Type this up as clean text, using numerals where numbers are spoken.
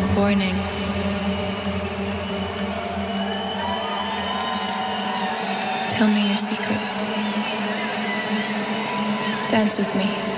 Warning. Tell me your secrets. Dance with me.